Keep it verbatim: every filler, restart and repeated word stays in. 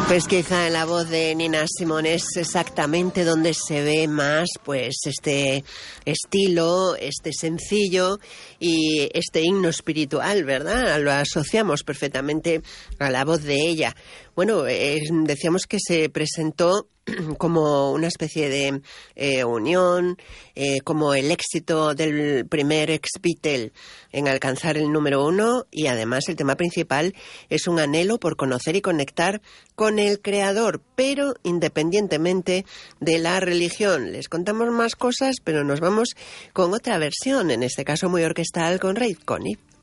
Pues quizá en la voz de Nina Simone es exactamente donde se ve más pues este estilo, este sencillo y este himno espiritual, ¿verdad? Lo asociamos perfectamente a la voz de ella. Bueno, eh, decíamos que se presentó como una especie de eh, unión, eh, como el éxito del primer ex-Beatle en alcanzar el número uno, y además el tema principal es un anhelo por conocer y conectar con el creador, pero independientemente de la religión. Les contamos más cosas, pero nos vamos con otra versión, en este caso muy orquestal, con Ray Conniff.